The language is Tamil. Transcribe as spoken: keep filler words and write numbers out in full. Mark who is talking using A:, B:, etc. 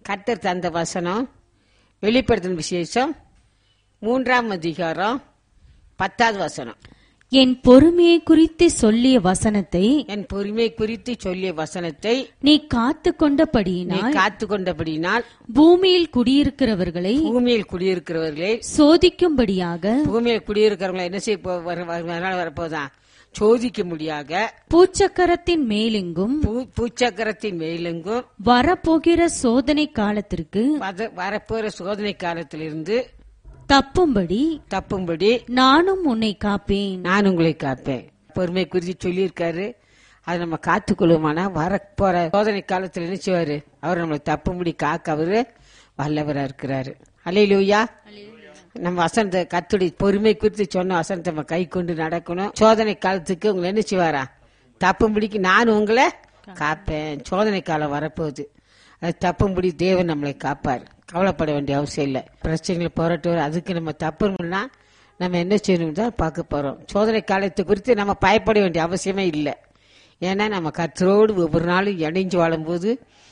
A: கர்த்தர் தந்த வசனம் வெளிப்படுத்தின விசேஷம் மூன்றாம் அதிகாரம் பத்தாவது வசனம்.
B: என் பொறுமையை குறித்து சொல்லிய வசனத்தை
A: என் பொறுமை குறித்து சொல்லிய வசனத்தை
B: நீ காத்து
A: நீ
B: கொண்டபடியினால்
A: காத்து கொண்டபடினால்
B: பூமியில் குடியிருக்கிறவர்களை
A: பூமியில் குடியிருக்கிறவர்களே
B: சோதிக்கும்படியாக
A: பூமியில் குடியிருக்கிறவங்களை என்ன செய்ய போ- வர- வர- வரப்போதான் சோதிக்க முடியாக
B: பூச்சக்கரத்தின் மேலெங்கும்
A: பூ- பூச்சக்கரத்தின் மேலெங்கும்
B: வரப்போகிற சோதனை காலத்திற்கு
A: வத- வரப்போற சோதனை காலத்திலிருந்து
B: தப்பும்படி
A: தப்பும்படி
B: நானும் உன்னை காப்பேன்.
A: நான் உங்களை காப்பேன். பொறுமை குறித்து சொல்லியிருக்காரு. அதை நம்ம காத்துக்கொள்ளுமானா வரப்போற சோதனை காலத்துல நினைச்சுவாரு அவர் நம்மளை தப்பும்படி காக்க அவரு வல்லவரா இருக்கிறாரு. அல்லேலூயா. நம்ம வசனத்தை கத்துடி பொறுமை குறித்து சொன்ன வசனத்தை நம்ம கை கொண்டு நடக்கணும். சோதனை காலத்துக்கு உங்களை நினைச்சுவாரா தப்பும்படிக்கு நான் உங்களை காப்பேன். சோதனை காலம் வரப்போகுது. அது தப்பும்படி தேவன் நம்மளை காப்பார். கவலைப்பட வேண்டிய அவசியம் இல்லை. பிரச்சனைகளை போராட்டுவார். அதுக்கு நம்ம தப்புனா நம்ம என்ன செய்யணும் தான் பார்க்க போறோம். சோதனை காலத்தை குறித்து நம்ம பயப்பட வேண்டிய அவசியமே இல்லை. ஏன்னா நம்ம கர்த்தரோடு ஒவ்வொரு நாளும் இணைஞ்சு வாழும்போது